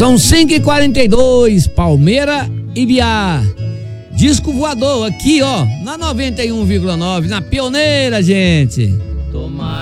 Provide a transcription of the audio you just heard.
São 5h42, Palmeira e Biá. Disco voador aqui, ó, na 91,9, na Pioneira, gente. Tomara